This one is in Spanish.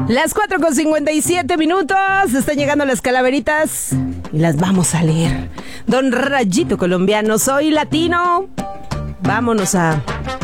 Las 4:57 están llegando las calaveritas y las vamos a leer. Don Rayito Colombiano, soy latino. Vámonos a